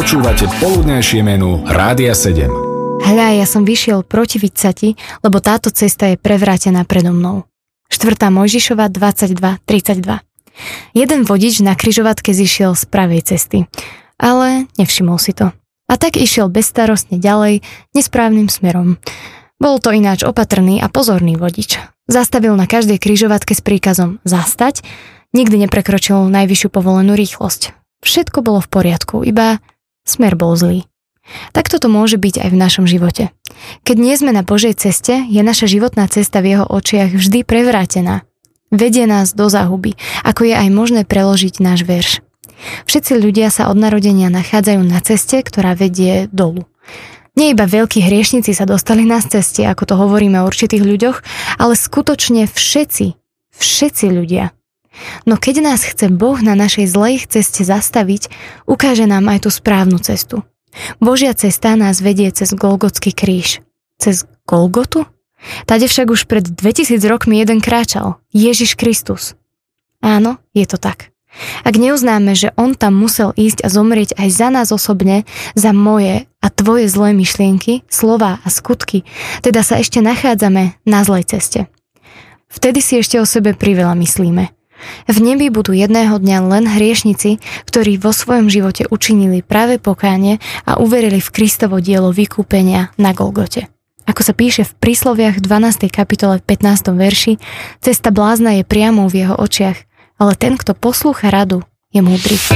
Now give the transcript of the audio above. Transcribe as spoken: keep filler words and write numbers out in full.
Počúvate poludnejšie menu Rádia sedem. Hľa, ja som vyšiel protiviť sa ti, lebo táto cesta je prevrátená predo mnou. štvrtá Mojžišova dvadsaťdva tridsaťdva. Jeden vodič na križovatke zišiel z pravej cesty, ale nevšimol si to. A tak išiel bezstarostne ďalej, nesprávnym smerom. Bol to ináč opatrný a pozorný vodič. Zastavil na každej križovatke s príkazom zastať, nikdy neprekročil najvyššiu povolenú rýchlosť. Všetko bolo v poriadku, iba smer bol zlý. Takto to môže byť aj v našom živote. Keď nie sme na Božej ceste, je naša životná cesta v jeho očiach vždy prevrátená. Vedie nás do záhuby, ako je aj možné preložiť náš verš. Všetci ľudia sa od narodenia nachádzajú na ceste, ktorá vedie dolu. Nie iba veľkí hriešnici sa dostali na ceste, ako to hovoríme o určitých ľuďoch, ale skutočne všetci, všetci ľudia. No keď nás chce Boh na našej zlej ceste zastaviť, ukáže nám aj tú správnu cestu. Božia cesta nás vedie cez Golgotský kríž. Cez Golgotu? Tade však už pred dvetisíc rokmi jeden kráčal. Ježiš Kristus. Áno, je to tak. Ak neuznáme, že on tam musel ísť a zomrieť aj za nás osobne, za moje a tvoje zlé myšlienky, slová a skutky, teda sa ešte nachádzame na zlej ceste. Vtedy si ešte o sebe priveľa myslíme. V nebi budú jedného dňa len hriešnici, ktorí vo svojom živote učinili práve pokánie a uverili v Kristovo dielo vykúpenia na Golgote. Ako sa píše v Prísloviach dvanástej kapitole pätnástom verši, cesta blázna je priamou v jeho očiach, ale ten, kto poslúcha radu, je múdry.